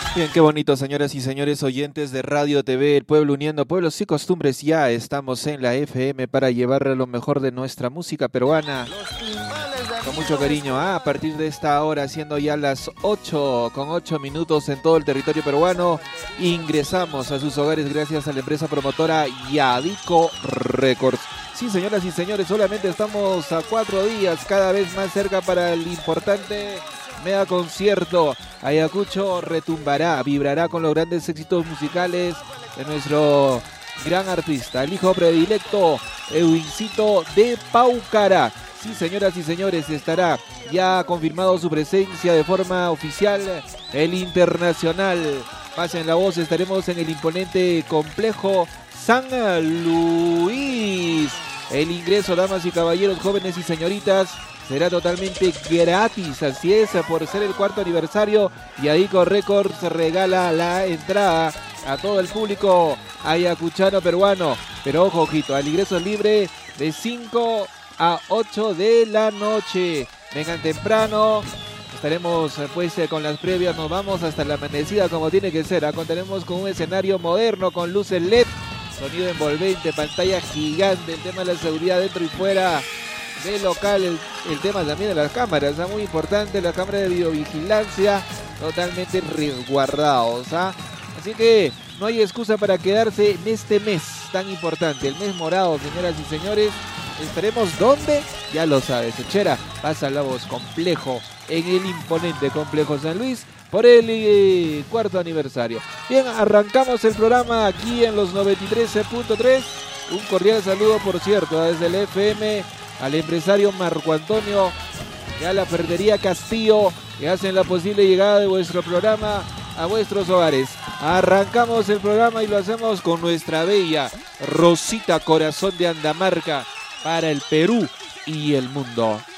Bien, qué bonito, señoras y señores oyentes de Radio TV, El Pueblo Uniendo Pueblos y Costumbres. Ya estamos en la FM para llevarle lo mejor de nuestra música peruana. Con mucho cariño, a partir de esta hora, siendo ya las 8:08 en todo el territorio peruano, ingresamos a sus hogares gracias a la empresa promotora Yadico Records. Sí, señoras y señores, solamente estamos a 4 días, cada vez más cerca para el importante mega concierto. Ayacucho retumbará, vibrará con los grandes éxitos musicales de nuestro gran artista, el hijo predilecto, Edwincito de Paucará. Sí, señoras y señores, estará ya confirmado su presencia de forma oficial el internacional. Pasen la voz, estaremos en el imponente complejo San Luis. El ingreso, damas y caballeros, jóvenes y señoritas, será totalmente gratis, así es, por ser el 4º aniversario. Yadico Records regala la entrada a todo el público ayacuchano peruano. Pero ojo, ojito, el ingreso es libre de 5 a 8 de la noche. Vengan temprano, estaremos pues con las previas, nos vamos hasta la amanecida como tiene que ser. Contaremos con un escenario moderno, con luces LED, sonido envolvente, pantalla gigante, el tema de la seguridad dentro y fuera del local, el tema también de las cámaras, muy importante, la cámara de videovigilancia totalmente resguardados. Así que no hay excusa para quedarse en este mes tan importante, el mes morado, señoras y señores. Estaremos donde, ya lo sabes, Echera, pasa la voz, complejo, en el imponente complejo San Luis, por el 4º aniversario. Bien, arrancamos el programa aquí en los 93.3. Un cordial saludo, por cierto, desde el FM al empresario Marco Antonio y a la Ferretería Castillo, que hacen la posible llegada de vuestro programa a vuestros hogares. Arrancamos el programa y lo hacemos con nuestra bella Rosita Corazón de Andamarca para el Perú y el mundo.